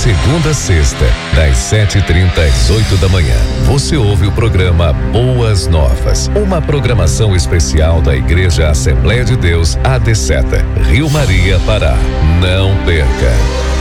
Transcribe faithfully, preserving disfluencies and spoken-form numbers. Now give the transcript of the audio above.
segunda a sexta, das sete e trinta às oito da manhã, você ouve o programa Boas Novas, uma programação especial da Igreja Assembleia de Deus A D Seta, Rio Maria, Pará. Não perca!